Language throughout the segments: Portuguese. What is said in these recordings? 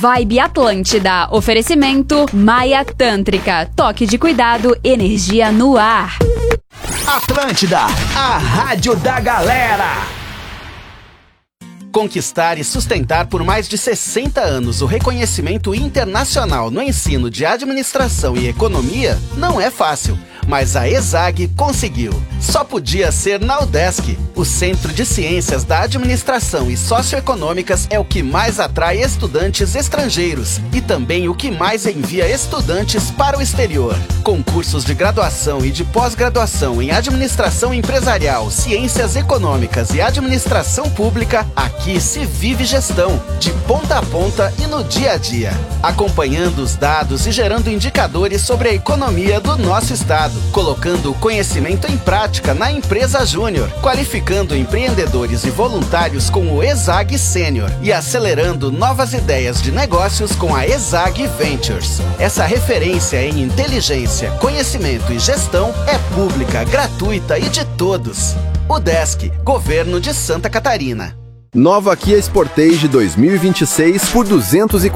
Vibe Atlântida. Oferecimento Maia Tântrica. Toque de cuidado, energia no ar. Atlântida, a rádio da galera. Conquistar e sustentar por mais de 60 anos o reconhecimento internacional no ensino de administração e economia não é fácil, mas a ESAG conseguiu. Só podia ser na UDESC. O Centro de Ciências da Administração e Socioeconômicas é o que mais atrai estudantes estrangeiros e também o que mais envia estudantes para o exterior. Com cursos de graduação e de pós-graduação em Administração Empresarial, Ciências Econômicas e Administração Pública, aqui se vive gestão, de ponta a ponta e no dia a dia, acompanhando os dados e gerando indicadores sobre a economia do nosso estado, colocando o conhecimento em prática na empresa júnior, qualificando empreendedores e voluntários com o ESAG Sênior e acelerando novas ideias de negócios com a ESAG Ventures. Essa referência em inteligência, conhecimento e gestão é pública, gratuita e de todos. UDESC, Governo de Santa Catarina. Nova Kia Sportage 2026 por R$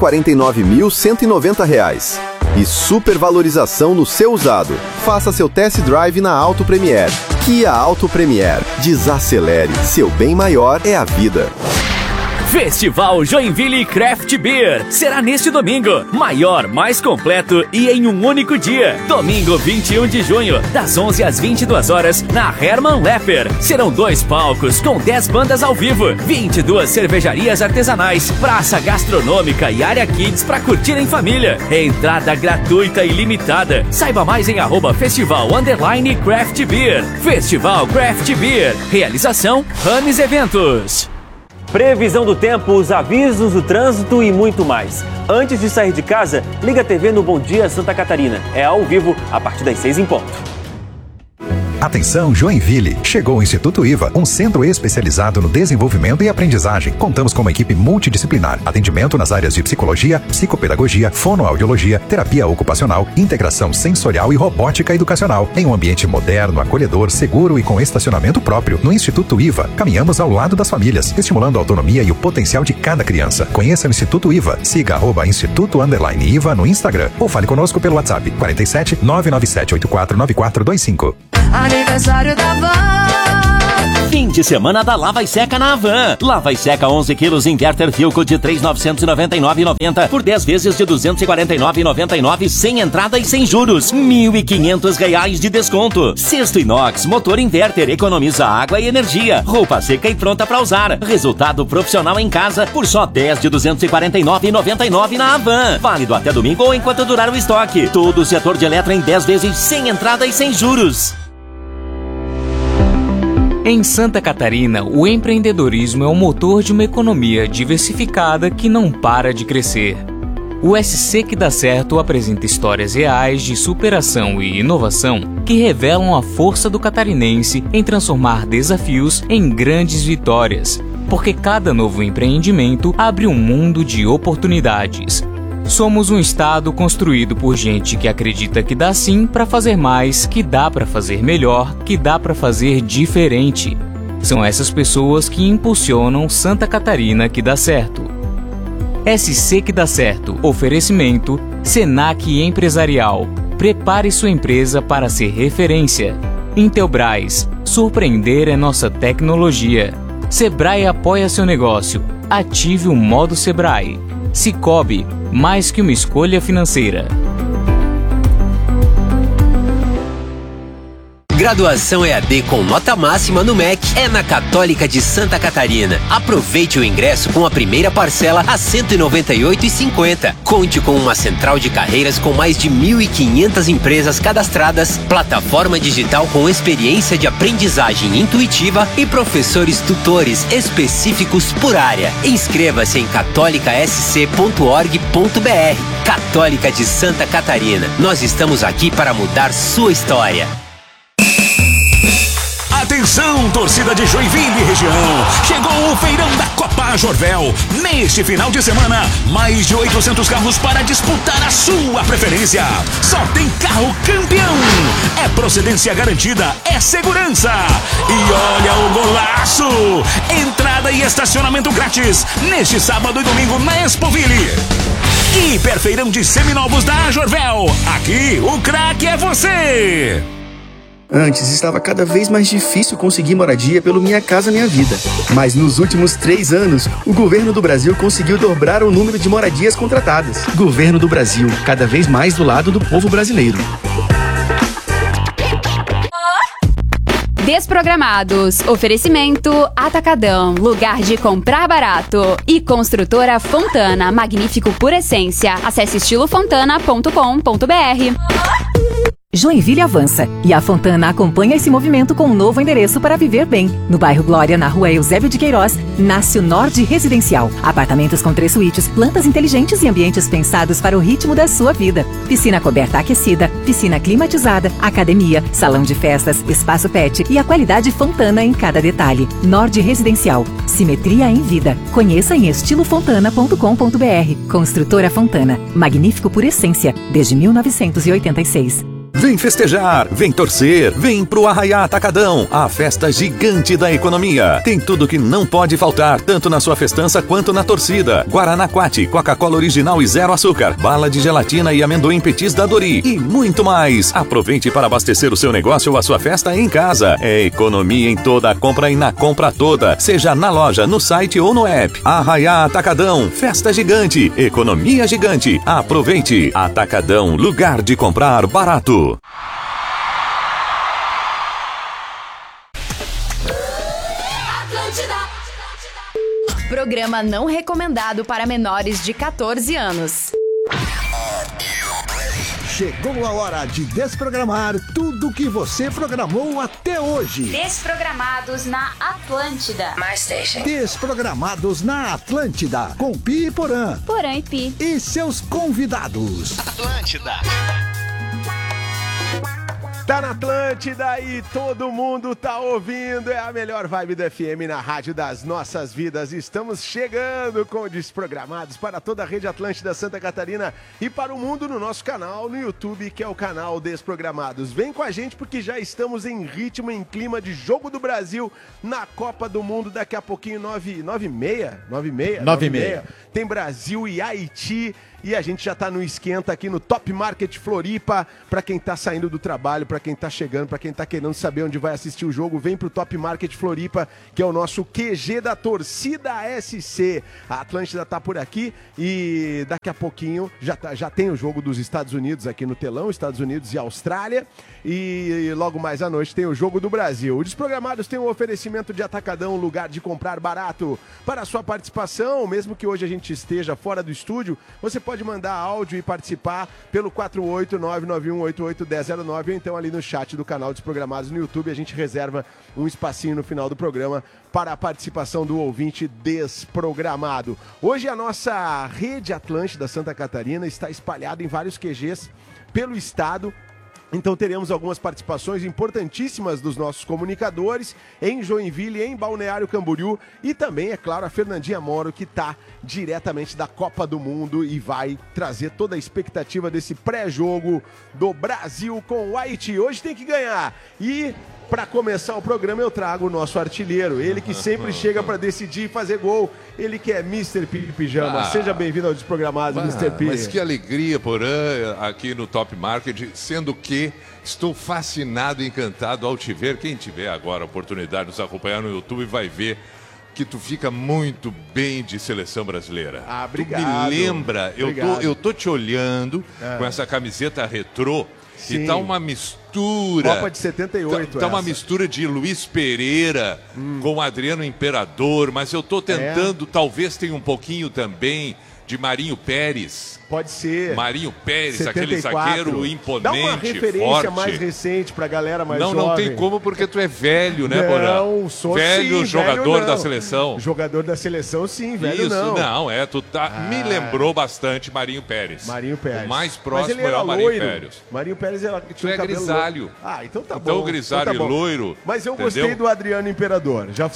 249.190. E supervalorização no seu usado. Faça seu test drive na Auto Premier. Kia Auto Premier. Desacelere. Seu bem maior é a vida. Festival Joinville Craft Beer será neste domingo, maior, mais completo e em um único dia. Domingo 21 de junho, das 11 às 22 horas, na Hermann Lepper. Serão 2 palcos com 10 bandas ao vivo, 22 cervejarias artesanais, praça gastronômica e área kids para curtir em família. Entrada gratuita e limitada. Saiba mais em @festival_craft beer. Festival Craft Beer. Realização Rames Eventos. Previsão do tempo, os avisos do trânsito e muito mais. Antes de sair de casa, liga a TV no Bom Dia Santa Catarina. É ao vivo, a partir das 6 em ponto. Atenção Joinville, chegou o Instituto IVA, um centro especializado no desenvolvimento e aprendizagem. Contamos com uma equipe multidisciplinar, atendimento nas áreas de psicologia, psicopedagogia, fonoaudiologia, terapia ocupacional, integração sensorial e robótica educacional, em um ambiente moderno, acolhedor, seguro e com estacionamento próprio. No Instituto IVA, caminhamos ao lado das famílias, estimulando a autonomia e o potencial de cada criança. Conheça o Instituto IVA, siga @instituto_IVA no Instagram ou fale conosco pelo WhatsApp 47 997 849425. Aniversário da Van. Fim de semana da Lava e Seca na Havan. Lava e Seca 11 quilos Inverter Filco de 3.999,90 por 10 vezes de 249,99 sem entrada e sem juros. R$1.500 de desconto. Cesto inox, motor inverter, economiza água e energia. Roupa seca e pronta para usar. Resultado profissional em casa por só 10 de 249,99 na Havan. Válido até domingo ou enquanto durar o estoque. Todo o setor de eletro em 10 vezes sem entrada e sem juros. Em Santa Catarina, o empreendedorismo é o motor de uma economia diversificada que não para de crescer. O SC que dá certo apresenta histórias reais de superação e inovação que revelam a força do catarinense em transformar desafios em grandes vitórias, porque cada novo empreendimento abre um mundo de oportunidades. Somos um estado construído por gente que acredita que dá sim para fazer mais, que dá para fazer melhor, que dá para fazer diferente. São essas pessoas que impulsionam Santa Catarina que dá certo. SC que dá certo. Oferecimento Senac Empresarial. Prepare sua empresa para ser referência. Intelbras. Surpreender é nossa tecnologia. Sebrae apoia seu negócio. Ative o modo Sebrae. Sicoob, mais que uma escolha financeira. Graduação EAD com nota máxima no MEC é na Católica de Santa Catarina. Aproveite o ingresso com a primeira parcela a R$ 198,50. Conte com uma central de carreiras com mais de 1.500 empresas cadastradas, plataforma digital com experiência de aprendizagem intuitiva e professores tutores específicos por área. Inscreva-se em catolicasc.org.br. Católica de Santa Catarina. Nós estamos aqui para mudar sua história. Atenção, torcida de Joinville e região. Chegou o feirão da Copa Jorvel. Neste final de semana, mais de 800 carros para disputar a sua preferência. Só tem carro campeão. É procedência garantida, é segurança. E olha o golaço. Entrada e estacionamento grátis neste sábado e domingo na Expoville. Hiperfeirão de seminovos da Jorvel. Aqui o craque é você. Antes estava cada vez mais difícil conseguir moradia pelo Minha Casa Minha Vida. Mas nos últimos 3 anos, o governo do Brasil conseguiu dobrar o número de moradias contratadas. Governo do Brasil, cada vez mais do lado do povo brasileiro. Desprogramados. Oferecimento Atacadão, lugar de comprar barato. E Construtora Fontana, magnífico por essência. Acesse estilofontana.com.br. Joinville avança e a Fontana acompanha esse movimento com um novo endereço para viver bem. No bairro Glória, na rua Eusébio de Queiroz, nasce o Nord Residencial. Apartamentos com 3 suítes, plantas inteligentes e ambientes pensados para o ritmo da sua vida. Piscina coberta aquecida, piscina climatizada, academia, salão de festas, espaço pet e a qualidade Fontana em cada detalhe. Nord Residencial. Simetria em vida. Conheça em estilofontana.com.br. Construtora Fontana. Magnífico por essência. Desde 1986. Vem festejar, vem torcer, vem pro Arraiá Atacadão, a festa gigante da economia. Tem tudo que não pode faltar, tanto na sua festança quanto na torcida. Guaraná Quati, Coca-Cola original e 0 açúcar, bala de gelatina e amendoim petis da Dori e muito mais. Aproveite para abastecer o seu negócio ou a sua festa em casa. É economia em toda a compra e na compra toda, seja na loja, no site ou no app. Arraiá Atacadão, festa gigante, economia gigante. Aproveite. Atacadão, lugar de comprar barato. Programa não recomendado para menores de 14 anos. Chegou a hora de desprogramar tudo que você programou até hoje. Desprogramados na Atlântida. My Station. Desprogramados na Atlântida, com Pi e Porã. Porã e Pi. E seus convidados. Atlântida. Tá na Atlântida e todo mundo tá ouvindo. É a melhor vibe do FM na rádio das nossas vidas. Estamos chegando com Desprogramados para toda a rede Atlântida Santa Catarina e para o mundo no nosso canal no YouTube, que é o canal Desprogramados. Vem com a gente porque já estamos em ritmo, em clima de Jogo do Brasil na Copa do Mundo. Daqui a pouquinho, 9h30. Tem Brasil e Haiti. E a gente já tá no esquenta aqui no Top Market Floripa. Para quem tá saindo do trabalho, para quem tá chegando, para quem tá querendo saber onde vai assistir o jogo, vem pro Top Market Floripa, que é o nosso QG da torcida SC. A Atlântida tá por aqui e daqui a pouquinho já tem o jogo dos Estados Unidos aqui no telão, Estados Unidos e Austrália. E logo mais à noite tem o jogo do Brasil. O Desprogramados tem um oferecimento de Atacadão, lugar de comprar barato. Para a sua participação, mesmo que hoje a gente esteja fora do estúdio, você pode mandar áudio e participar pelo 48991881009 ou então ali no chat do canal Desprogramados no YouTube. A gente reserva um espacinho no final do programa para a participação do ouvinte desprogramado. Hoje a nossa rede Atlântida Santa Catarina está espalhada em vários QGs pelo estado. Então teremos algumas participações importantíssimas dos nossos comunicadores em Joinville, em Balneário Camboriú e também, é claro, a Fernandinha Moro, que está diretamente da Copa do Mundo e vai trazer toda a expectativa desse pré-jogo do Brasil com o Haiti. Hoje tem que ganhar. E para começar o programa eu trago o nosso artilheiro, ele que sempre chega para decidir e fazer gol, ele que é Mr. P Pijama. Seja bem-vindo ao Desprogramado, Mr. P. Mas que alegria, Porã, aqui no Top Market, sendo que estou fascinado e encantado ao te ver. Quem tiver agora a oportunidade de nos acompanhar no YouTube vai ver que tu fica muito bem de seleção brasileira. Ah, obrigado. Tu me lembra, eu tô te olhando com essa camiseta retrô. Sim. E tá uma mistura. Copa de 78. Tá uma mistura de Luiz Pereira com Adriano Imperador, mas eu tô tentando, talvez tenha um pouquinho também de Marinho Pérez. Pode ser. Marinho Pérez, 74. aquele zagueiro imponente, Dá uma referência forte. mais recente pra galera mais jovem. Não tem como, porque tu é velho, né, Porã? Não, sou velho sim, jogador velho da seleção. Jogador da seleção, sim, velho Isso, não. tu tá... Me lembrou bastante Marinho Pérez. Marinho Pérez. O mais Mas próximo ele era é o Marinho loiro. Pérez. Marinho Pérez tinha Tu é um cabelo grisalho, grisalho. Ah, então tá bom. Então o grisalho e loiro. Mas eu entendeu? gostei do Adriano Imperador. Já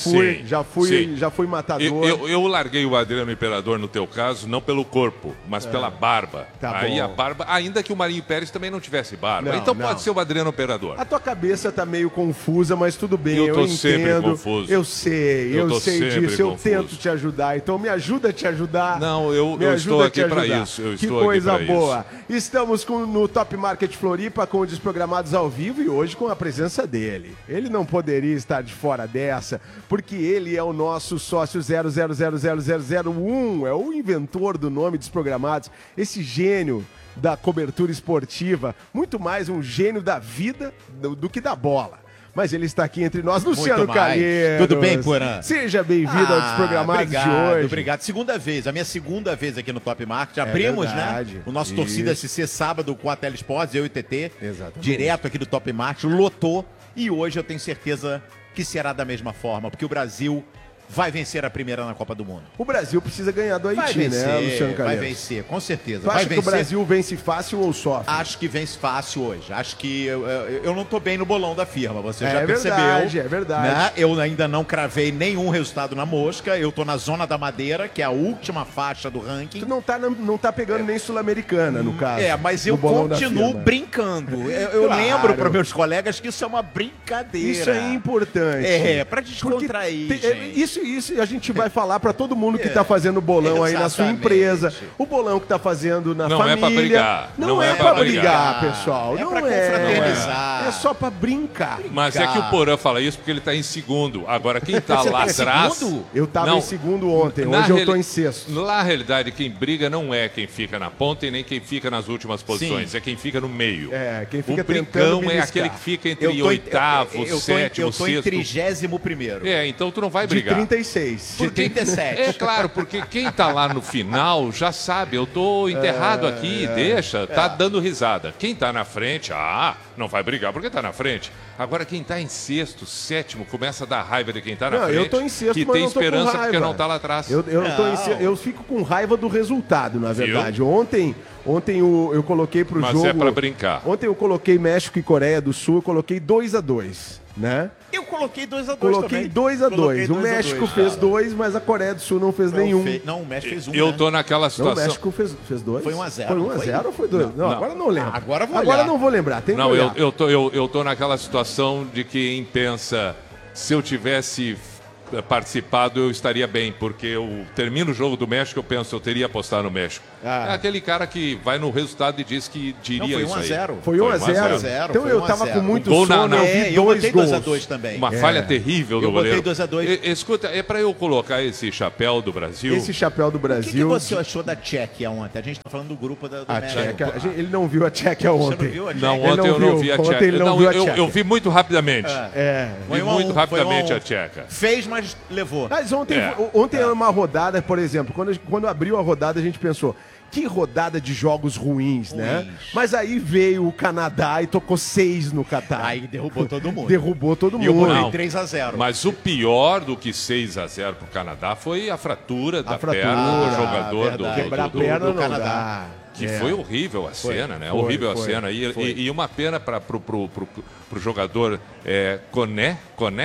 fui matador. Eu larguei o Adriano Imperador no teu caso, não pelo corpo, mas pela barba. Tá Aí bom. a barba, ainda que o Marinho Pérez também não tivesse barba. Não, então não. pode ser o Adriano Imperador. A tua cabeça tá meio confusa, mas tudo bem, Eu tô entendo. sempre confuso. Eu sei Eu tô sei sempre disso. Eu confuso. tento te ajudar. Então me ajuda a te ajudar. Não, eu Me estou ajuda a aqui te para ajudar. isso. Eu Que estou aqui coisa pra boa. Estamos no Top Market Floripa com Desprogramados ao vivo e hoje com a presença dele. Ele não poderia estar de fora dessa, porque ele é o nosso sócio 0000001, é o inventor do nome Desprogramados, esse gênio da cobertura esportiva, muito mais um gênio da vida do que da bola. Mas ele está aqui entre nós, Luciano Calheiros. Tudo bem, Porã? Seja bem-vindo ao Desprogramados de hoje. Obrigado. Segunda vez, a minha segunda vez aqui no Top Market. Abrimos, verdade. né? O nosso Isso. Torcida SC sábado com a Telesports, eu e o TT. Exatamente. Direto aqui do Top Market, lotou. E hoje eu tenho certeza que será da mesma forma, porque o Brasil vai vencer a primeira na Copa do Mundo. O Brasil precisa ganhar do Vai Haiti, vencer, né, Luciano vai Calheiros? vencer, com certeza. Tu acha Vai que vencer. o Brasil vence fácil ou sofre? Acho que vence fácil hoje. Acho que eu não tô bem no bolão da firma, você É já percebeu. verdade, é verdade. Né? Eu ainda não cravei nenhum resultado na mosca. Eu tô na zona da Madeira, que é a última faixa do ranking. Tu não tá pegando nem Sul-Americana, no caso. Mas no eu bolão da continuo firma. brincando. Eu Claro. lembro para meus colegas que isso é uma brincadeira. Isso é importante. Pra descontrair, Porque gente. Isso a gente vai falar pra todo mundo que tá fazendo bolão aí na sua Exatamente. empresa. O bolão que tá fazendo na Não família. é pra brigar. Não é pra brigar, pessoal. É Não pra é. confraternizar. É só pra brincar. Mas é que o Porã fala isso porque ele tá em segundo. Agora, quem tá Você lá tá em atrás... segundo? Eu tava Não. em segundo ontem, Na hoje eu tô reali- em sexto. Na realidade, quem briga não é quem fica na ponta e nem quem fica nas últimas posições. Sim. É quem fica no meio. É, quem fica o tentando brigão é beliscar. aquele que fica Eu entre tô em- oitavo, eu tô em sétimo, sexto. 31º. É, então tu não vai De brigar. 36. De 37. É claro, porque quem tá lá no final já sabe, eu tô enterrado aqui, deixa, tá dando risada. Quem tá na frente, não vai brigar porque tá na frente. Agora quem tá em sexto, sétimo, começa a dar raiva de quem tá na Não, frente. eu tô em sexto, que mas tem não tô com esperança raiva. porque não tá lá atrás. Eu fico com raiva do resultado, na verdade. Ontem eu coloquei pro Mas jogo... é pra brincar. Ontem eu coloquei México e Coreia do Sul, eu coloquei 2-2, né? Eu coloquei 2-2 Coloquei também. 2-2. O 2-2, México fez cara. 2, mas a Coreia do Sul não fez nenhum. Não, o México fez 1. Eu tô naquela Não, o situação. México fez 2. Foi 1-0. Foi 1-0 ou foi 2? Não, agora não lembro. Agora eu vou Agora olhar. não vou lembrar, tem que Não, olhar. eu tô naquela situação de quem pensa, se eu tivesse participado, eu estaria bem, porque eu termino o jogo do México, eu penso, eu teria apostado no México. É aquele cara que vai no resultado e diz que diria Não, isso foi aí. 1-0. Foi 1-0. Então eu tava com muito Gol na- sono, na- eu vi eu 2 botei gols. 2-2 também. Uma falha terrível do Eu botei goleiro. 2-2. Escuta, é pra eu colocar esse chapéu do Brasil. Esse chapéu do O que Brasil... você achou da Tchequia ontem? A gente tá falando do grupo do A México. Tcheca, ele não viu a Tchequia ontem. viu a Não, Ele ontem eu não vi a Ontem Tcheca. ele não Não, viu a eu Tcheca. vi muito rapidamente. Foi Vi 1 a 1, muito rapidamente foi 1 a 1. a Tcheca. Fez, mas levou. Mas ontem era uma rodada, por exemplo, quando abriu a rodada a gente pensou, que rodada de jogos ruins, né? Mas aí veio o Canadá e tocou 6 no Catar. Aí derrubou todo mundo. Derrubou todo E eu mundo. botei Não. 3-0. Mas o pior do que 6-0 pro Canadá foi a fratura da fratura, perna do jogador verdade. Quebrar a do perna do não Canadá. dá. Que É. foi horrível a cena, né? Foi, Horrível foi, a cena. E uma pena pro jogador Condé?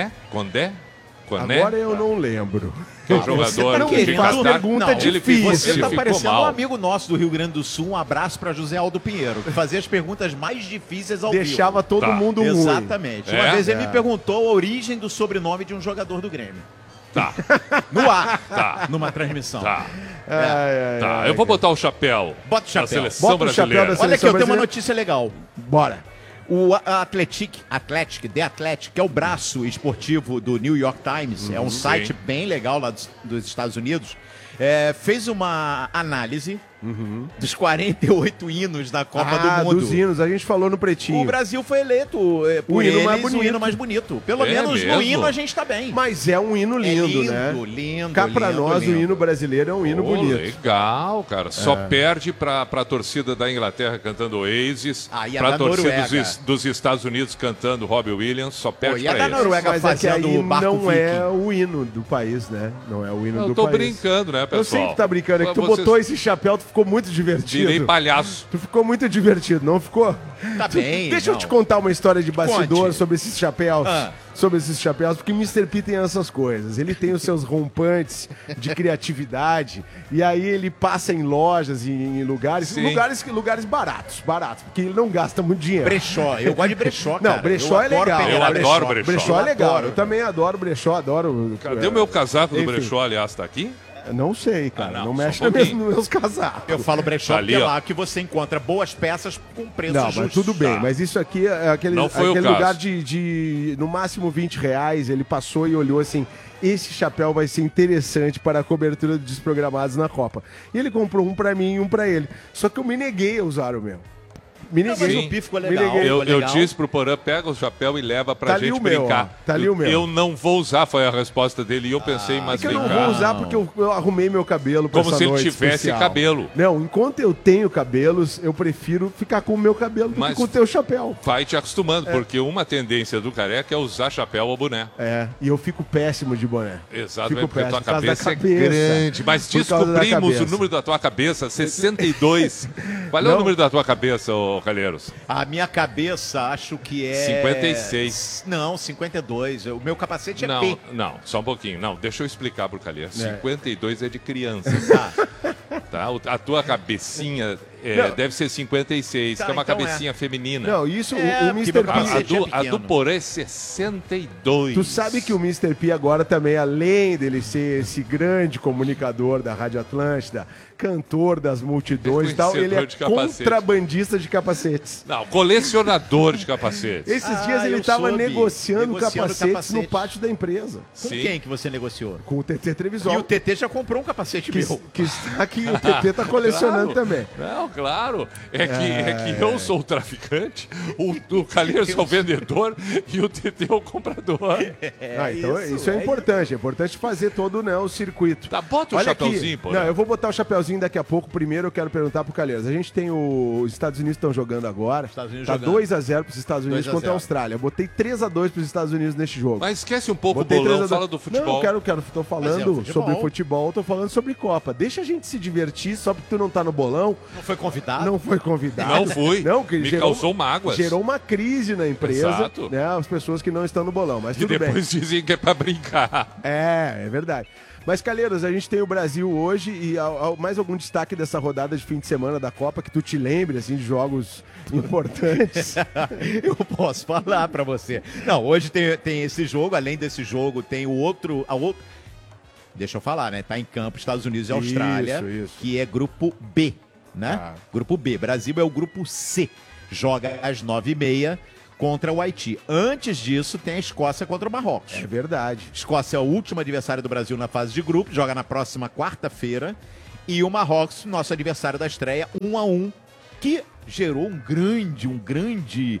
Agora eu não lembro. Que é o jogador não que me fica faz atrás. pergunta Ele difícil. Você ele tá ficou parecendo mal. um amigo nosso do Rio Grande do Sul. Um abraço para José Aldo Pinheiro, que fazia as perguntas mais difíceis ao Deixava vivo. todo Tá. mundo ruim. Exatamente. Uma É? vez ele me perguntou a origem do sobrenome de um jogador do Grêmio. Tá, No ar. Tá. Numa transmissão. tá. Tá, Eu vou botar o chapéu Bota o da chapéu. seleção Bota o chapéu brasileira. da Olha aqui, eu tenho uma brasileira. notícia legal. Bora. O The Athletic, que é o braço esportivo do New York Times, é um site bem legal lá dos Estados Unidos, fez uma análise dos 48 hinos da Copa do Mundo. Dos hinos, a gente falou no O Pretinho. Brasil foi eleito por O hino eles mais bonito. o hino mais bonito. Pelo É menos no mesmo? hino a gente tá bem. Mas é um hino lindo, né? Lindo, Cá pra lindo, nós, lindo. o hino brasileiro é um hino Pô, bonito. legal, cara. Só perde pra torcida da Inglaterra cantando Oasis, Ah, e a pra da torcida Noruega. dos Estados Unidos cantando Robbie Williams, só Pô, perde e a pra da eles. Noruega Mas é que fazendo aí o barco não é viking. o hino do país, né? Não é o hino Eu do tô país. brincando, né, Eu pessoal? sei que tá brincando, é que tu Vocês- botou esse chapéu, tu ficou muito divertido. Virei palhaço. Tu ficou muito divertido, não ficou? Tá bem. Deixa eu te contar uma história de bastidor Conte. sobre esses chapéus. Sobre esses chapéus, porque o Mr. P tem essas coisas. Ele tem os seus rompantes de criatividade, e aí ele passa em lojas e em lugares baratos, porque ele não gasta muito dinheiro. Brechó, eu gosto de brechó, cara. Não, brechó é legal. Eu adoro brechó. Brechó é legal. Eu também adoro brechó, adoro. Cadê o meu casaco do enfim. brechó, aliás, tá aqui? Não sei, cara. Não mexe só um pouquinho. nos meus casacos. Eu falo brechó Ali, porque é ó. lá que você encontra boas peças com preço Não, justo. mas tudo bem. Mas isso aqui é aquele Não foi o caso. lugar de no máximo R$20. Ele passou e olhou assim, esse chapéu vai ser interessante para a cobertura dos desprogramados na Copa. E ele comprou um pra mim e um pra ele. Só que eu me neguei a usar o meu. Me neguei. Mas o Pi ficou legal. Eu disse pro Porã, pega o chapéu e leva pra Tá ali gente o meu, brincar. ó. Tá ali o meu. Eu não vou usar, foi a resposta dele. E eu pensei, mas É que eu vem não cá. vou usar porque eu arrumei meu cabelo pra Como essa se ele noite tivesse especial. cabelo. Não, enquanto eu tenho cabelos, eu prefiro ficar com o meu cabelo do que Mas- com o teu chapéu. Vai te acostumando, porque uma tendência do careca é usar chapéu ou boné. É, e eu fico péssimo de boné. Exato, Fico porque a tua péssimo, por causa da cabeça é grande. Mas Por causa da descobrimos cabeça. o número da tua cabeça, 62. Qual é o Não. número da tua cabeça, ô Calheiros? A minha cabeça, acho que é... 56. Não, 52. O meu capacete é Não, P. não, só um pouquinho. Não, deixa eu explicar pro Calheiros. É. 52 é de criança. Tá? A tua cabecinha Não. deve ser 56, Tá, que é uma então cabecinha feminina. Não, isso, o porque Mr. meu P... capacete é A do pequeno. Porã é 62. Tu sabe que o Mr. P agora também, além dele ser esse grande comunicador da Rádio Atlântida, cantor das multidões e tal, ele é Conhecedor de capacete. contrabandista de capacetes. Não, colecionador de capacetes. Esses dias ele eu estava soube. negociando Negociando capacetes no capacete. pátio da empresa. Com quem que você negociou? Com o TT Trevisol. E o TT já comprou um capacete que, meu. que está aqui, o TT tá colecionando Claro. também. Não, claro. É que eu sou o traficante, o Calheiros é o vendedor e o TT é o comprador. Então isso é importante. É importante fazer todo, né, o circuito. Tá, bota o Olha aqui. chapeuzinho, pô. Não, eu vou botar o chapeuzinho daqui a pouco. Primeiro eu quero perguntar pro Calheiros. A gente tem os Estados Unidos estão jogando agora. Estados Unidos Tá jogando. 2-0 pros Estados Unidos 2 a contra a 0. Austrália. Eu botei 3-2 pros Estados Unidos neste jogo. Mas esquece um pouco Botei o bolão, 3-2. fala do futebol. Não, tô falando futebol. sobre futebol, tô falando sobre Copa. Deixa a gente se divertir só porque tu não tá no bolão. Não foi convidado? Não foi convidado. Não fui. Não, que Me causou mágoas. Gerou uma crise na empresa, Exato. né? As pessoas que não estão no bolão, mas E tudo bem. depois dizem que é pra brincar. É verdade. Mas, Calheiros, a gente tem o Brasil hoje e mais algum destaque dessa rodada de fim de semana da Copa que tu te lembre, assim, de jogos importantes? Eu posso falar pra você. Não, hoje tem esse jogo, além desse jogo, tem o outro... Deixa eu falar, né? Tá em campo Estados Unidos e Austrália, Isso. que é grupo B, né? Ah. Grupo B. Brasil é o grupo C. Joga às 9h30 contra o Haiti. Antes disso, tem a Escócia contra o Marrocos. É verdade. Escócia é o último adversário do Brasil na fase de grupo, joga na próxima quarta-feira. E o Marrocos, nosso adversário da estreia, 1-1, que gerou um grande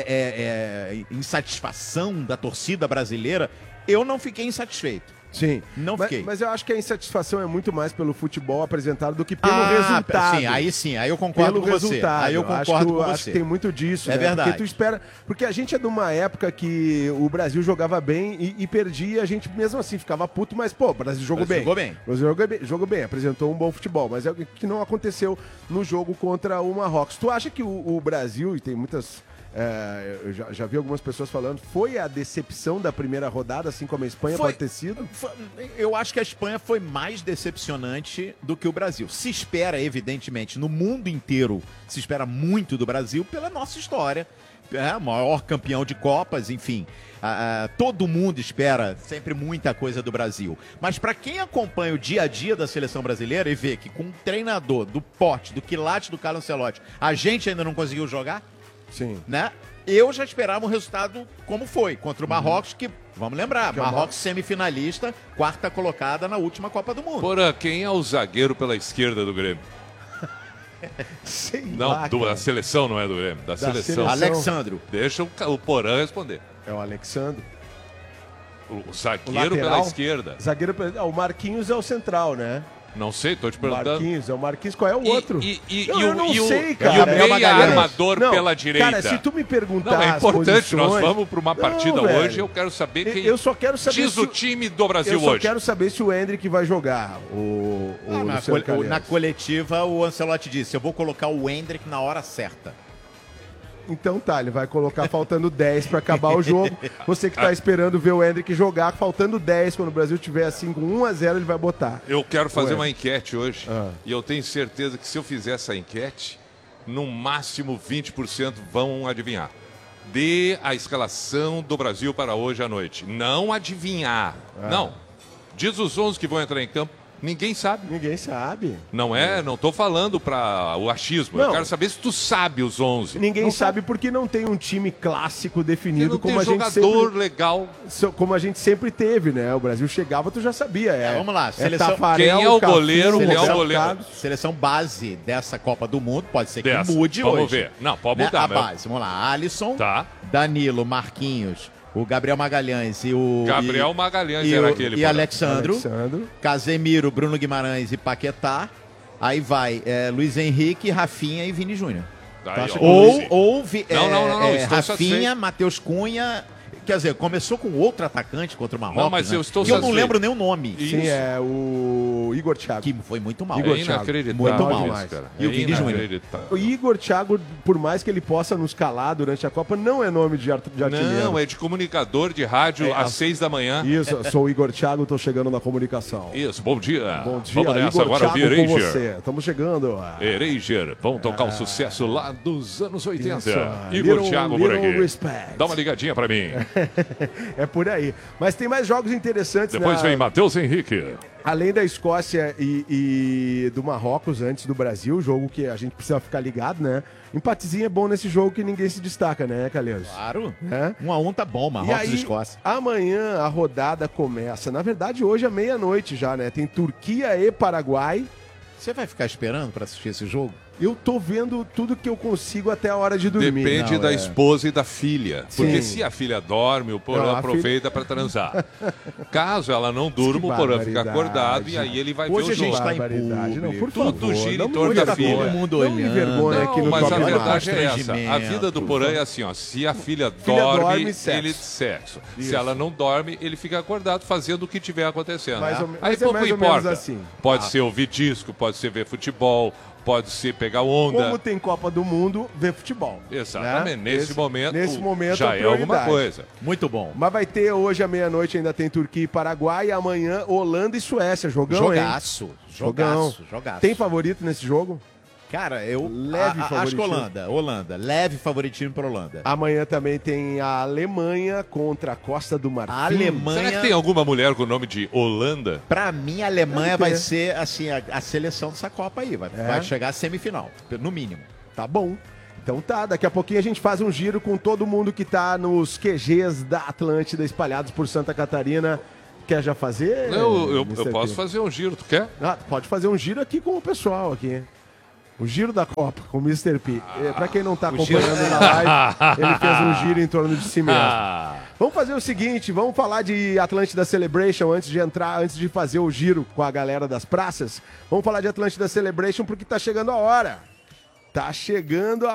insatisfação da torcida brasileira. Eu não fiquei insatisfeito. Sim. Não fiquei. Mas eu acho que a insatisfação é muito mais pelo futebol apresentado do que pelo resultado. Sim, aí eu concordo Pelo com você. resultado. Aí eu concordo com acho você. que tem muito disso, É né? verdade. Porque tu espera... Porque a gente é de uma época que o Brasil jogava bem e perdia, a gente mesmo assim ficava puto, mas, pô, o Brasil jogou bem. Jogou bem. O Brasil jogou bem, apresentou um bom futebol, mas é o que não aconteceu no jogo contra o Marrocos. Tu acha que o Brasil, e tem muitas... eu já vi algumas pessoas falando, foi a decepção da primeira rodada, assim como a Espanha pode ter sido? Eu acho que a Espanha foi mais decepcionante do que o Brasil. Se espera, evidentemente, no mundo inteiro, se espera muito do Brasil pela nossa história. É, maior campeão de Copas, enfim. Todo mundo espera sempre muita coisa do Brasil. Mas para quem acompanha o dia a dia da seleção brasileira e vê que com um treinador do porte, do quilate do Carlo Ancelotti, a gente ainda não conseguiu jogar, sim, né? Eu já esperava um resultado como foi, contra o Marrocos, que, vamos lembrar, Que é Marrocos semifinalista, quarta colocada na última Copa do Mundo. Porã, quem é o zagueiro pela esquerda do Grêmio? Sei Não, lá, da cara. seleção não é do Grêmio, da seleção. Alexandro. Deixa o Porã responder. É o Alexandro. O zagueiro pela esquerda. Zagueiro pela... O Marquinhos é o central, né? Não sei, tô te perguntando. Marquinhos, é o Marquinhos, qual é o outro? Eu não sei, cara. E o meia armador pela direita. Cara, se tu me perguntar Não, é importante, posições... nós vamos para uma partida hoje, eu quero saber quem eu só quero saber diz o time do Brasil hoje. Eu só quero saber se o Endrick vai jogar. Na coletiva, o Ancelotti disse, eu vou colocar o Endrick na hora certa. Então tá, ele vai colocar faltando 10 para acabar o jogo. Você que tá esperando ver o Endrick jogar, faltando 10, quando o Brasil tiver assim com 1-0, ele vai botar. Eu quero fazer uma enquete hoje, e eu tenho certeza que se eu fizer essa enquete, no máximo 20% vão adivinhar. Dê a escalação do Brasil para hoje à noite. Não adivinhar. Não. Diz os 11 que vão entrar em campo. Ninguém sabe. Ninguém sabe. Não tô falando para o achismo. Não. Eu quero saber se tu sabe os 11. Ninguém sabe porque não tem um time clássico definido não como tem a gente jogador sempre... legal. Como a gente sempre teve, né? O Brasil chegava, tu já sabia. Vamos lá. Tafarel, quem é o Cafu, goleiro? Seleção, seleção base dessa Copa do Mundo. Pode ser que Dessa. mude Vamos hoje. ver. Não, pode mudar. A base. Vamos lá. Alisson, Danilo, Marquinhos, o Gabriel Magalhães e o... Gabriel Magalhães era aquele. E Alexandro, Casemiro, Bruno Guimarães e Paquetá. Aí vai Luiz Henrique, Rafinha e Vini Júnior. Rafinha, Matheus Cunha... Quer dizer, começou com outro atacante contra o Marrocos. Não, mas eu estou não lembro nem o nome. Sim, é o Igor Thiago. Que foi muito mal. Igor inacreditável. Muito mal, demais, cara. E o Vini Júnior. O Igor Thiago, por mais que ele possa nos calar durante a Copa, não é nome de artilheiro. Não, é de comunicador de rádio às 6 da manhã. Isso, sou o Igor Thiago, tô chegando na comunicação. Isso, bom dia. Bom dia, vamos nessa Igor agora, Thiago o com Erasure. você. Estamos chegando. Erasure, vamos tocar um sucesso lá dos anos 80. Isso, Igor Thiago por aqui. Respect. Dá uma ligadinha pra mim. É por aí. Mas tem mais jogos interessantes. Depois vem Matheus Henrique. Além da Escócia e do Marrocos antes do Brasil, jogo que a gente precisa ficar ligado, né? Empatezinho é bom nesse jogo que ninguém se destaca, né, Calheiros? Claro. 1-1 tá bom, Marrocos e Escócia. Amanhã a rodada começa. Na verdade, hoje é meia-noite já, né? Tem Turquia e Paraguai. Você vai ficar esperando para assistir esse jogo? Eu tô vendo tudo que eu consigo até a hora de dormir. Depende da esposa e da filha. Porque Sim. se a filha dorme, o Porã aproveita para transar. Caso ela não durma, o Porã fica acordado e aí ele vai ver o jogo. Hoje a gente está em público. Não, por Tudo favor, gira em não torno da me filha. Todo mundo olhando. Não me vergonha aqui no mas a Top verdade é essa. Constrangimento. A vida do Porã é assim, ó. Se a filha dorme, dorme, sexo. ele sexo. Isso. Se ela não dorme, ele fica acordado fazendo o que tiver acontecendo. Mais ou Aí mas é pouco mais ou menos importa. assim. Pode ser ouvir disco, pode ser ver futebol, pode ser pegar onda. Como tem Copa do Mundo, ver futebol. Exatamente. Né? Nesse momento a já é alguma prioridade. coisa. Muito bom. Mas vai ter hoje à meia-noite, ainda tem Turquia e Paraguai, e amanhã Holanda e Suécia. Jogão, hein? Jogaço. Tem favorito nesse jogo? Cara, eu Leve acho que favoritismo. Holanda. Leve favoritismo para Holanda. Amanhã também tem a Alemanha contra a Costa do Marfim. A Alemanha... Será que tem alguma mulher com o nome de Holanda? Pra mim, a Alemanha vai ser assim, a seleção dessa Copa aí. Vai chegar à semifinal, no mínimo. Tá bom. Então tá, daqui a pouquinho a gente faz um giro com todo mundo que tá nos QGs da Atlântida espalhados por Santa Catarina. Quer já fazer? Eu posso fazer um giro, tu quer? Pode fazer um giro aqui com o pessoal aqui. O giro da Copa com o Mr. P. Pra quem não tá acompanhando na live, ele fez um giro em torno de si mesmo. Vamos fazer o seguinte, vamos falar de Atlântida Celebration antes de fazer o giro com a galera das praças. Vamos falar de Atlântida Celebration porque tá chegando a hora. Tá chegando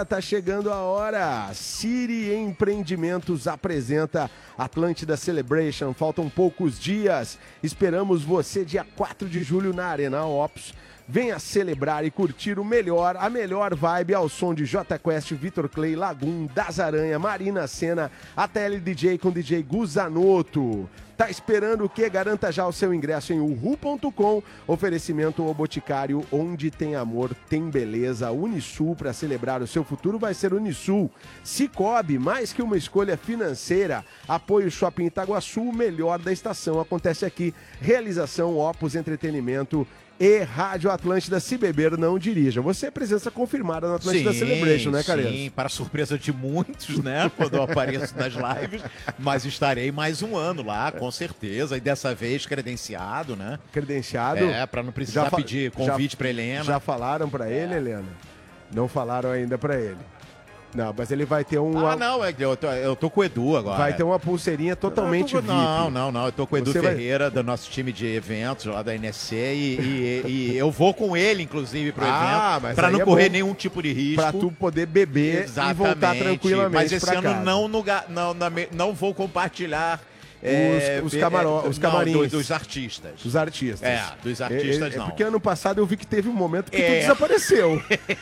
a hora. Siri Empreendimentos apresenta Atlântida Celebration. Faltam poucos dias. Esperamos você dia 4 de julho na Arena Opus. Venha celebrar e curtir a melhor vibe ao som de J Quest, Vitor Clay, Lagoon, Das Aranha, Marina Sena, até LDJ com DJ Guzanoto. Tá esperando o quê? Garanta já o seu ingresso em uhu.com. Oferecimento O Boticário, onde tem amor, tem beleza. Unisul, para celebrar o seu futuro, vai ser Unisul. Cicobi, mais que uma escolha financeira. Apoio Shopping Itaguaçu, o melhor da estação. Acontece aqui. Realização Opus Entretenimento e Rádio Atlântida. Se beber, não dirija. Você é presença confirmada na Atlântida Celebration, né, Carlos? Sim, para surpresa de muitos, né, quando eu apareço nas lives, mas estarei mais um ano lá, com certeza, e dessa vez credenciado, né? Credenciado? Para não precisar pedir convite para Helena. Já falaram para ele, Helena? Não falaram ainda para ele. Não, mas ele vai ter eu tô com o Edu agora. Vai ter uma pulseirinha totalmente VIP. Não, eu tô com o Edu Ferreira, do nosso time de eventos lá da NSC, e eu vou com ele, inclusive, pro evento, pra não correr nenhum tipo de risco. Pra tu poder beber e voltar tranquilamente. Mas esse ano não vou compartilhar os camarins. Dos artistas. Dos artistas. Dos artistas não. Porque ano passado eu vi que teve um momento que tu desapareceu.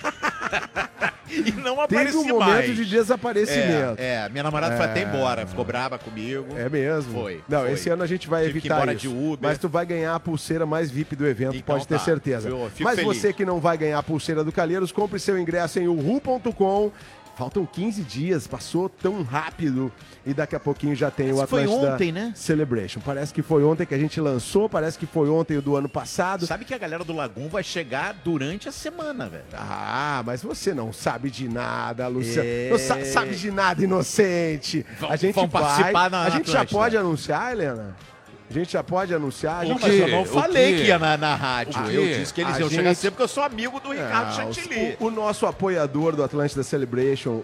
E não apareceu mais. Teve um momento de desaparecimento. Minha namorada foi até embora, ficou brava comigo. É mesmo? Foi. Esse ano a gente vai evitar isso. De Uber. Mas tu vai ganhar a pulseira mais VIP do evento, Então pode ter certeza. Mas feliz. você que não vai ganhar a pulseira do Calheiros, compre seu ingresso em uhu.com. Faltam 15 dias, passou tão rápido e daqui a pouquinho já tem o Atlântida foi ontem, né? Celebration. Parece que foi ontem que a gente lançou, parece que foi ontem o do ano passado. Sabe que a galera do Lagum vai chegar durante a semana, velho. Ah, mas você não sabe de nada, Luciano. Não sabe de nada, inocente. A gente vai participar na A gente já Atlântida. pode anunciar, Helena? A gente já pode anunciar? Mas eu não falei que ia na rádio. Eu disse que eles iam chegar sempre, porque eu sou amigo do Ricardo Chantilly. O nosso apoiador do Atlântida Celebration,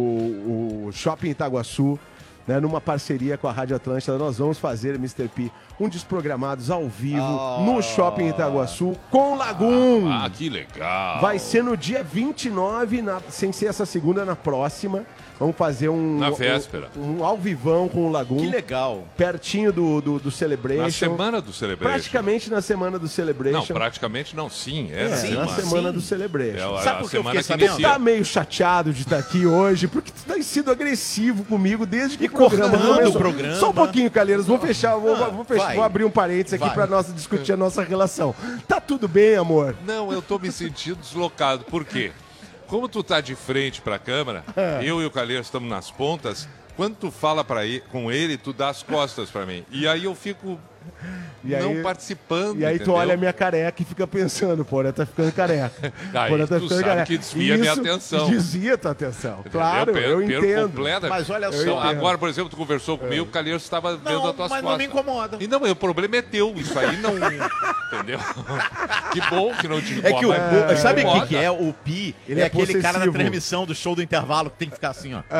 o Shopping Itaguaçu, né, numa parceria com a Rádio Atlântida, nós vamos fazer, Mr. P, um Desprogramados ao vivo no Shopping Itaguaçu com Lagum. Que legal. Vai ser no dia 29, sem ser essa segunda, na próxima. Vamos fazer na véspera. Um ao vivão com o Lagum. Que legal. Pertinho do Celebration. Na semana do Celebration. Praticamente na semana do Celebration. Não, praticamente não, sim. Na semana do Celebration. Sabe por que eu fiquei sabendo? Tu tá meio chateado de estar aqui hoje, porque tu tem sido agressivo comigo desde que o programa começou. Só um pouquinho, Calheiros. Vou fechar, vou abrir um parênteses aqui pra nós discutir a nossa relação. Tá tudo bem, amor? Não, eu tô me sentindo deslocado. Por quê? Como tu tá de frente pra câmera, eu e o Calheiros estamos nas pontas, quando tu fala com ele, tu dá as costas pra mim. E aí eu fico participando, E aí entendeu? tu olha a minha careca e fica pensando, pô, tá ficando careca. Aí tu sabe que desvia minha atenção. Desvia tua atenção, Entendeu? Claro, eu entendo. Completamente. Mas olha só. Agora, por exemplo, tu conversou comigo, o Calheiros estava vendo as tuas costas. Mas não me incomoda. E não, o problema é teu, isso aí não... Entendeu? Que bom que não te incomoda. É que sabe o que é? O Pi, Ele é é aquele cara na possessivo. transmissão do show do intervalo que tem que ficar assim, ó.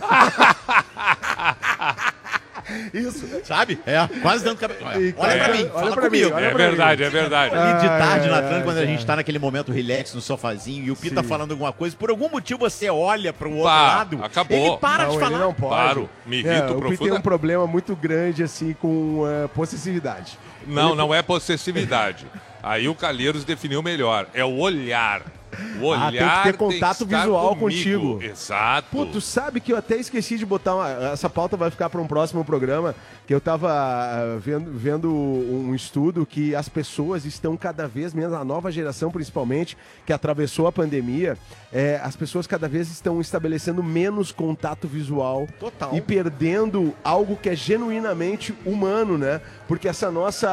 Isso. Sabe? Quase dando cabeça. Olha pra mim, fala comigo. É verdade. Ali de tarde na Atlântida, quando a gente tá naquele momento relax no sofazinho e o Pi tá falando alguma coisa, por algum motivo você olha pro outro lado, acabou. ele para de falar. Ele não pode. Paro, me irrito O Pi tem um problema muito grande, assim, com possessividade. Não é possessividade. Aí o Calheiros definiu melhor. É o olhar. O olhar tem que ter contato estar visual comigo. contigo. Exato. Pô, tu sabe que eu até esqueci de botar essa pauta vai ficar para um próximo programa, que eu tava vendo um estudo que as pessoas estão cada vez menos, a nova geração principalmente, que atravessou a pandemia, as pessoas cada vez estão estabelecendo menos contato visual. Total. E perdendo algo que é genuinamente humano, né? Porque esse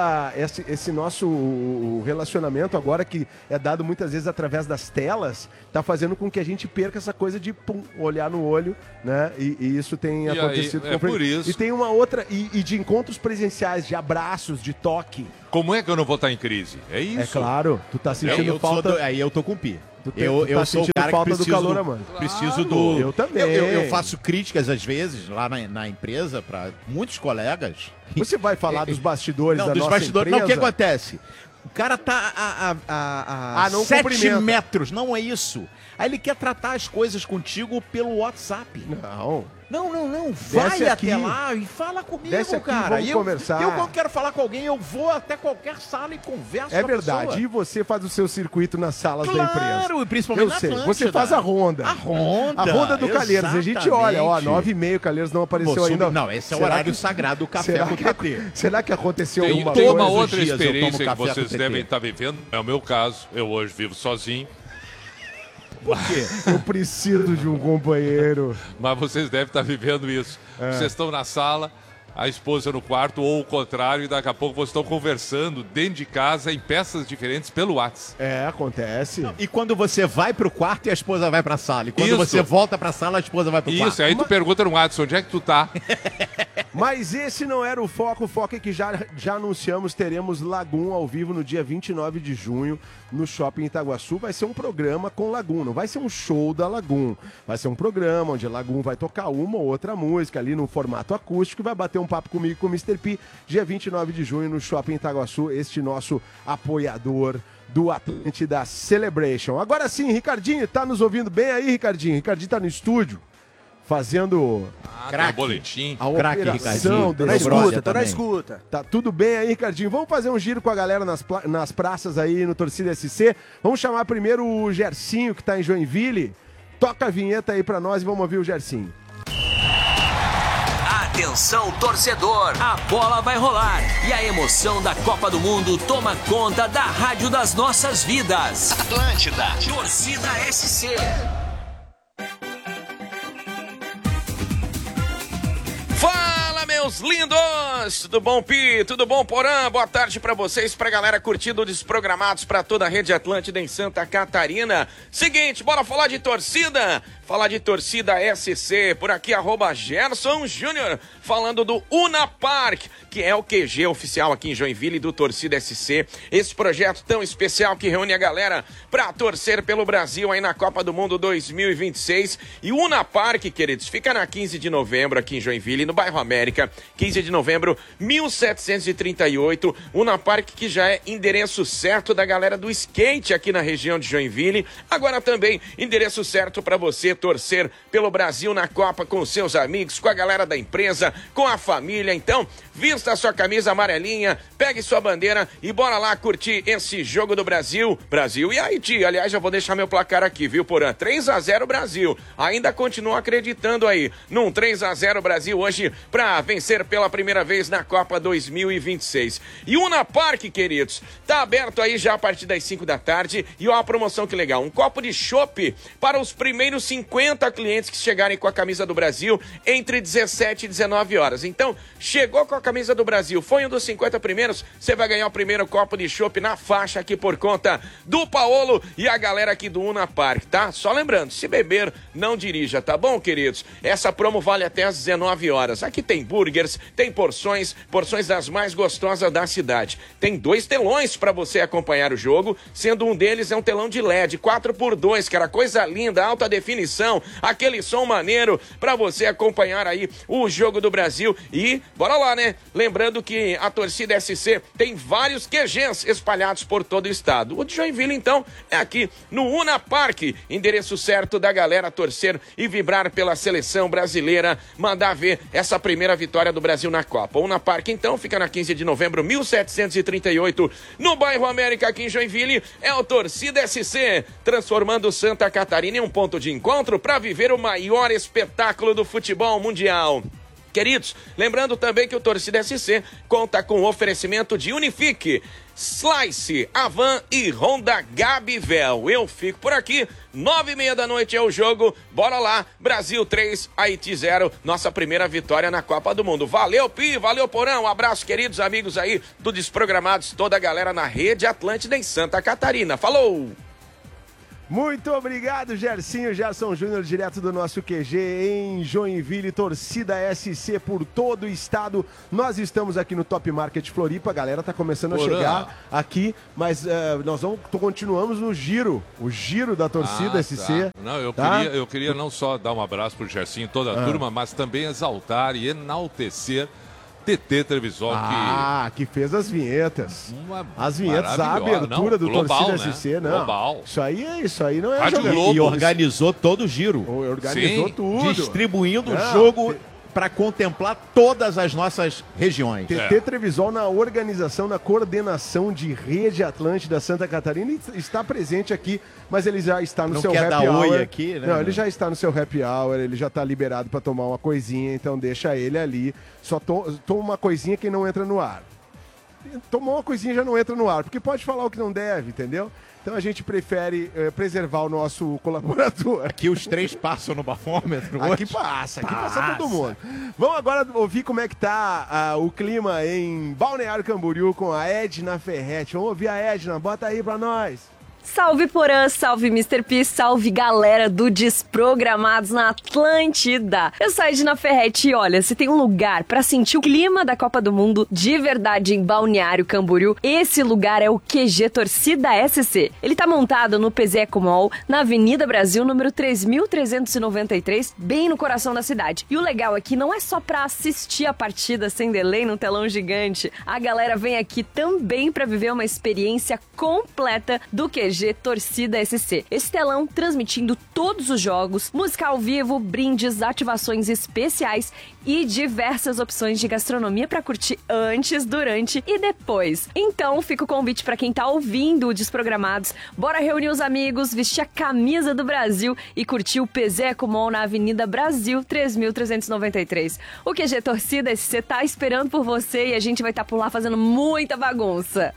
nosso relacionamento agora, que é dado muitas vezes através das telas, tá fazendo com que a gente perca essa coisa de olhar no olho, né? E isso tem acontecido aí, por isso. E tem uma outra, e de encontros presenciais, de abraços, de toque. Como é que eu não vou estar em crise? É isso. É claro, tu tá sentindo falta. Aí eu tô com o Pi. Eu sou o cara falta do calor, mano. Preciso do. Eu também. Eu faço críticas às vezes lá na empresa para muitos colegas. Você vai falar dos bastidores da dos nossa bastidores. empresa? Não, o que acontece? O cara tá a não 7 cumprimenta. metros, não é isso. Aí ele quer tratar as coisas contigo pelo WhatsApp. Não. Não. Vai até lá e fala comigo, Desce aqui, cara. vamos conversar. Eu quando quero falar com alguém, eu vou até qualquer sala e converso É com a verdade. pessoa. E você faz o seu circuito nas salas da empresa. Claro, e principalmente Eu na sei. Atlântida. Você faz a ronda. A ronda. A ronda do Calheiros. A gente olha, ó, exatamente. 9h30, o Calheiros não apareceu Pô, ainda. Não, esse é o Será horário que- sagrado do café será com que- PT. Será que aconteceu alguma Tem uma coisa? outra dias eu tomo experiência que café com vocês PT. devem estar vivendo. É o meu caso. Eu hoje vivo sozinho. Por quê? Eu preciso de um companheiro. Mas vocês devem estar vivendo isso. Vocês estão na sala, a esposa no quarto, ou o contrário, e daqui a pouco vocês estão conversando dentro de casa em peças diferentes pelo WhatsApp. Acontece. E quando você vai pro quarto e a esposa vai pra sala. E quando Isso. você volta pra sala, a esposa vai pro quarto. Isso, aí tu pergunta no WhatsApp, onde é que tu tá? Mas esse não era o foco é que já anunciamos, teremos Lagoon ao vivo no dia 29 de junho no Shopping Itaguaçu. Vai ser um programa com Lagoon, não vai ser um show da Lagoon, vai ser um programa onde a Lagoon vai tocar uma ou outra música ali no formato acústico e vai bater um papo comigo e com o Mr. P, dia 29 de junho no Shopping Itaguaçu, este nosso apoiador do Atlântida Celebration. Agora sim, Ricardinho, tá nos ouvindo bem aí, Ricardinho? Ricardinho tá no estúdio fazendo Crack. Boletim. A operação Tô na escuta, tô na escuta. Tá tudo bem aí, Ricardinho? Vamos fazer um giro com a galera nas praças aí no Torcida SC. Vamos chamar primeiro o Gersinho, que tá em Joinville. Toca a vinheta aí pra nós e vamos ouvir o Gersinho. Atenção, torcedor, a bola vai rolar e a emoção da Copa do Mundo toma conta da rádio das nossas vidas. Atlântida, Torcida SC. Fala, meus lindos! Tudo bom, Pi? Tudo bom, Porã? Boa tarde pra vocês, pra galera curtindo Desprogramados pra toda a Rede Atlântida em Santa Catarina. Seguinte, bora falar de torcida? Falar de Torcida SC, por aqui, @Gerson Júnior, falando do Unapark, que é o QG oficial aqui em Joinville do Torcida SC. Esse projeto tão especial que reúne a galera pra torcer pelo Brasil aí na Copa do Mundo 2026. E o Unapark, queridos, fica na 15 de novembro aqui em Joinville, no bairro América, 15 de novembro, 1738. Unapark que já é endereço certo da galera do skate aqui na região de Joinville. Agora também endereço certo pra você torcer pelo Brasil na Copa com seus amigos, com a galera da empresa, com a família. Então, vista a sua camisa amarelinha, pegue sua bandeira e bora lá curtir esse jogo do Brasil. Brasil e Haiti. Aliás, já vou deixar meu placar aqui, viu, Porã? 3-0 Brasil. Ainda continuo acreditando aí num 3-0 Brasil hoje pra vencer pela primeira vez na Copa 2026. E o Unapark, queridos, tá aberto aí já a partir das 5 da tarde. E ó, a promoção que legal, um copo de chopp para os primeiros 50 clientes que chegarem com a camisa do Brasil entre 17 e 19 horas. Então, chegou com a camisa do Brasil, foi um dos 50 primeiros, você vai ganhar o primeiro copo de chopp na faixa aqui por conta do Paolo e a galera aqui do Unapark, tá? Só lembrando, se beber, não dirija, tá bom, queridos? Essa promo vale até às 19 horas. Aqui tem burgers, tem porções das mais gostosas da cidade. Tem 2 telões para você acompanhar o jogo, sendo um deles é um telão de LED, 4x2, cara, coisa linda, alta definição, aquele som maneiro pra você acompanhar aí o jogo do Brasil. E bora lá, né? Lembrando que a Torcida SC tem vários QGs espalhados por todo o estado. O de Joinville, então, é aqui no Unapark, endereço certo da galera torcer e vibrar pela seleção brasileira, mandar ver essa primeira vitória do Brasil na Copa. O Unapark, então, fica na 15 de novembro, 1738, no bairro América, aqui em Joinville. É o Torcida SC, transformando Santa Catarina em um ponto de encontro para viver o maior espetáculo do futebol mundial. Queridos, lembrando também que o Torcida SC conta com o oferecimento de Unifique, Slice, Avan e Honda Gabivel. Eu fico por aqui, 9h30 da noite é o jogo, bora lá, Brasil 3, Haiti 0, nossa primeira vitória na Copa do Mundo. Valeu, Pi, valeu, Porão, um abraço, queridos amigos aí do Desprogramados, toda a galera na Rede Atlântida em Santa Catarina. Falou! Muito obrigado, Gersinho, Gerson Júnior, direto do nosso QG em Joinville, Torcida SC por todo o estado. Nós estamos aqui no Top Market Floripa, a galera tá começando a chegar aqui, mas nós continuamos no giro, o giro da Torcida SC. Tá. Não, eu queria não só dar um abraço pro Gersinho e toda a turma, mas também exaltar e enaltecer TT Trevisol, que fez as vinhetas. As vinhetas, a abertura do global, Torcida SC, não. Global. Isso aí não é Rádio Globo. E organizou todo o giro. Organizou tudo. Distribuindo o jogo para contemplar todas as nossas regiões. TT Trevisol na organização, na coordenação de Rede Atlântida Santa Catarina está presente aqui, mas ele já está no seu happy hour. Aqui, né? Não, ele já está no seu happy hour, ele já está liberado para tomar uma coisinha, então deixa ele ali. Só toma uma coisinha que não entra no ar. Tomou uma coisinha já não entra no ar, porque pode falar o que não deve, entendeu? Então a gente prefere preservar o nosso colaborador. Aqui os 3 passam no bafômetro. Aqui passa todo mundo. Vamos agora ouvir como é que tá o clima em Balneário Camboriú com a Edna Ferretti. Vamos ouvir a Edna, bota aí pra nós. Salve Porã, salve Mr. P, salve galera do Desprogramados na Atlântida. Eu sou a Edna Ferretti e olha, se tem um lugar pra sentir o clima da Copa do Mundo de verdade em Balneário Camboriú, esse lugar é o QG Torcida SC. Ele tá montado no PZ Ecomall, na Avenida Brasil, número 3393, bem no coração da cidade. E o legal é que não é só pra assistir a partida sem delay num telão gigante, a galera vem aqui também pra viver uma experiência completa do QG Torcida SC. Esse telão transmitindo todos os jogos, música ao vivo, brindes, ativações especiais e diversas opções de gastronomia para curtir antes, durante e depois. Então fica o convite para quem tá ouvindo o Desprogramados, bora reunir os amigos, vestir a camisa do Brasil e curtir o PZ Ecomall na Avenida Brasil 3393. O QG Torcida SC tá esperando por você e a gente vai estar por lá fazendo muita bagunça.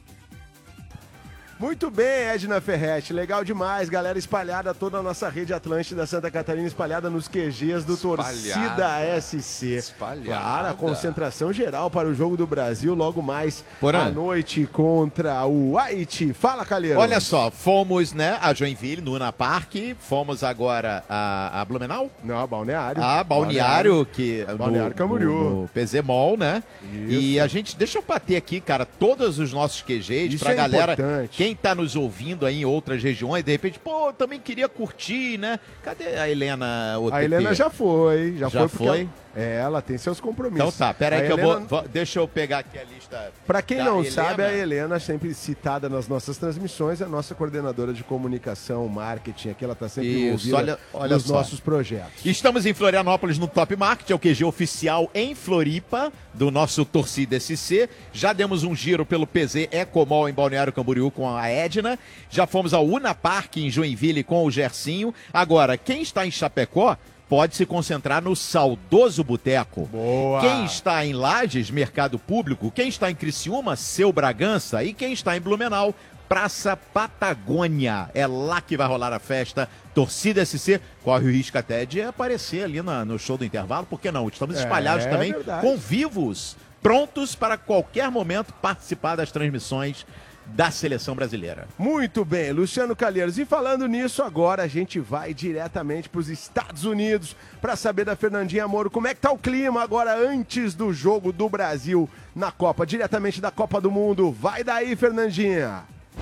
Muito bem, Edna Ferretti, legal demais, galera espalhada, toda a nossa rede Atlântida Santa Catarina espalhada nos QGs do Torcida SC. Espalhada. Claro, a concentração geral para o Jogo do Brasil logo mais Porã. à noite contra o Haiti. Fala, Calheiro. Olha só, fomos, né, a Joinville, no Una Park, fomos agora a Blumenau? Não, a Balneário. Balneário, Balneário Camboriú. No PZ Mall, né? Isso. E a gente, deixa eu bater aqui, cara, todos os nossos QGs, Isso pra é galera, importante. quem tá nos ouvindo aí em outras regiões, de repente, pô, também queria curtir, né? Cadê a Helena? A Helena já foi, já foi. Foi? Ela tem seus compromissos. Então tá, pera aí que Helena... eu vou, deixa eu pegar aqui a lista. Pra quem da não Helena. sabe, a Helena, sempre citada nas nossas transmissões, é a nossa coordenadora de comunicação, marketing, aqui ela tá sempre Isso, envolvida olha nos só. nossos projetos. Estamos em Florianópolis, no Top Market, é o QG oficial em Floripa, do nosso Torcida SC. Já demos um giro pelo PZ Ecomall em Balneário Camboriú com a Edna. Já fomos ao Una Park em Joinville com o Gersinho. Agora, quem está em Chapecó pode se concentrar no Saudoso Boteco. Boa! Quem está em Lages, Mercado Público. Quem está em Criciúma, Seu Bragança. E quem está em Blumenau, Praça Patagônia. É lá que vai rolar a festa. Torcida SC corre o risco até de aparecer ali no show do intervalo. Por que não? Estamos espalhados também, verdade. com vivos, prontos para qualquer momento participar das transmissões da seleção brasileira. Muito bem, Luciano Calheiros. E falando nisso, agora a gente vai diretamente para os Estados Unidos para saber da Fernandinha Moro como é que tá o clima agora antes do jogo do Brasil na Copa, diretamente da Copa do Mundo. Vai daí, Fernandinha.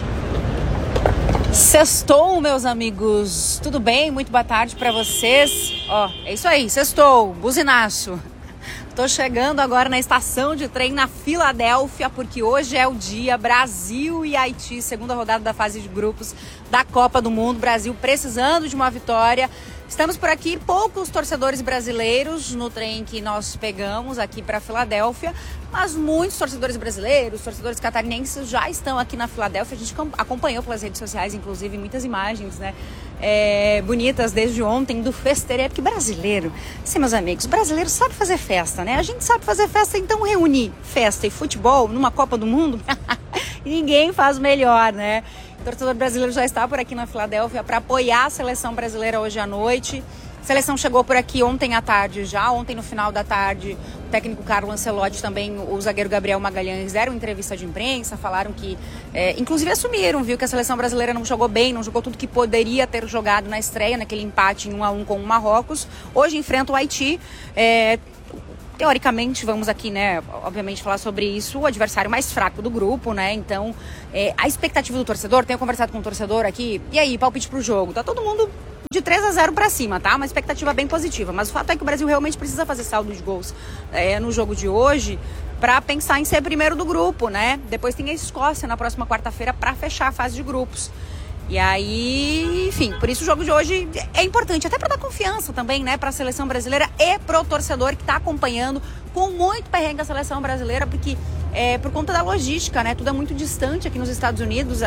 Sextou, meus amigos. Tudo bem? Muito boa tarde para vocês. Ó, é isso aí, sextou, buzinaço. Tô chegando agora na estação de trem na Filadélfia, porque hoje é o dia Brasil e Haiti, segunda rodada da fase de grupos da Copa do Mundo. Brasil precisando de uma vitória. Estamos por aqui, poucos torcedores brasileiros no trem que nós pegamos aqui para Filadélfia, mas muitos torcedores brasileiros, torcedores catarinenses já estão aqui na Filadélfia. A gente acompanhou pelas redes sociais, inclusive, muitas imagens, né? Bonitas desde ontem do festerê, porque brasileiro, sim, meus amigos, brasileiro sabe fazer festa, né? A gente sabe fazer festa, então reunir festa e futebol numa Copa do Mundo, ninguém faz melhor, né? O torcedor brasileiro já está por aqui na Filadélfia para apoiar a seleção brasileira hoje à noite. A seleção chegou por aqui ontem à tarde já. Ontem, no final da tarde, o técnico Carlo Ancelotti, também o zagueiro Gabriel Magalhães deram entrevista de imprensa, falaram que, inclusive assumiram, viu, que a seleção brasileira não jogou bem, não jogou tudo que poderia ter jogado na estreia, naquele empate em 1-1 com o Marrocos. Hoje enfrenta o Haiti. Teoricamente, vamos aqui, né, obviamente falar sobre isso, o adversário mais fraco do grupo, né, então a expectativa do torcedor, tenho conversado com o torcedor aqui, e aí, palpite pro jogo, tá todo mundo de 3-0 pra cima, tá, uma expectativa bem positiva, mas o fato é que o Brasil realmente precisa fazer saldo de gols no jogo de hoje, para pensar em ser primeiro do grupo, né, depois tem a Escócia na próxima quarta-feira para fechar a fase de grupos. E aí, enfim, por isso o jogo de hoje é importante, até para dar confiança também, né, para a seleção brasileira e pro torcedor que está acompanhando com muito perrengue a seleção brasileira, porque por conta da logística, né, tudo é muito distante aqui nos Estados Unidos,